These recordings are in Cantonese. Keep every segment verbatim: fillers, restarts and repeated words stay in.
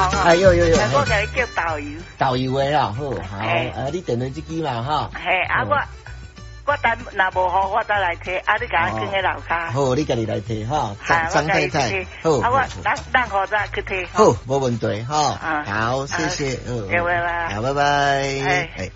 哎有有有， 我甲你叫导游。 导游的啦，好，好，啊，你电话这支嘛哈。 嘿，啊我我等若无好，我再来摕，啊你甲我放喺楼骹。 好，你家己来摕哈，张张太太。好， 啊我等等下再去摕。 好，冇问题哈。好，谢谢。 嗯，拜拜。 好，拜拜。哎。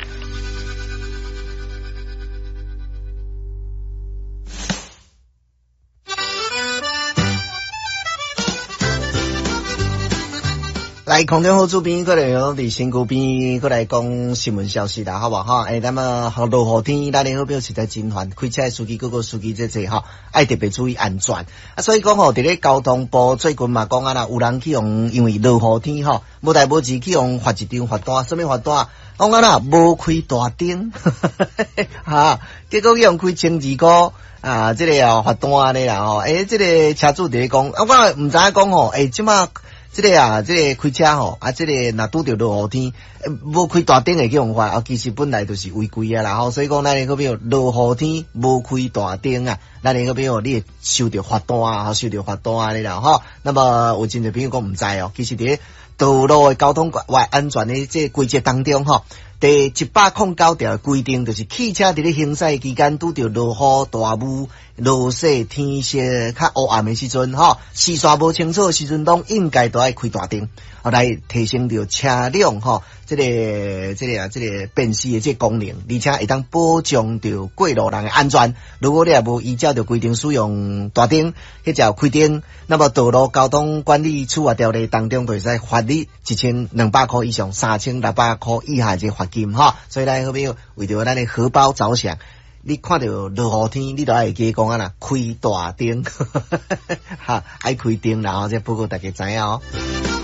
来，空中好主编，过来用伫身躯边，过来讲新闻消息啦，好不好？诶，那么落雨天，咱的好朋友实在真烦，开车的司机、各个司机这这哈，爱特别注意安全。啊，所以讲吼，伫咧交通部最近嘛讲啊啦，有人去用因为落雨天吼，无代无志去用发一张罚单，什么罚单？讲啊啦，无开大灯，哈，结果去用开千二块。啊，这个啊罚单咧啦吼，诶，这个车主伫咧讲，啊，我毋知影讲吼，诶，即马。这个啊，这个开车吼，啊，这个若拄着落雨天，无开大灯的去用法，啊，其实本来就是违规啊啦吼，所以讲咱个朋友落雨天无开大灯啊，咱个朋友你会收到罚单啊，收到罚单啊你啦吼。那么有真侪朋友讲毋知哦，其实伫道路的交通外安全的这规则当中吼。第一百零九条规定，就是汽车伫咧行驶期间拄着落雨、大雾、落雪、天色较黑暗的时阵，吼，视线无清楚的时阵，拢应该都爱开大灯，来提升着车辆吼，这个、这个啊、这个辨识的这个功能，而且会当保障着过路人的安全。如果你也无依照着规定使用大灯，迄叫开灯，那么道路交通管理处罚条例当中，就会使罚你一千两百块以上三千六百块以下这罚金哈。所以咱好朋友为着咱的荷包着想，你看到落雨天，你都爱记讲啊啦，开大灯，哈，爱开灯啦，这报告大家知影哦。